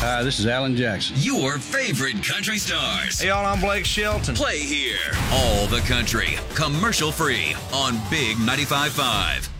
Hi, this is Alan Jackson. Your favorite country stars. Hey, y'all, I'm Blake Shelton. Play here. All the country, commercial free on Big 95.5.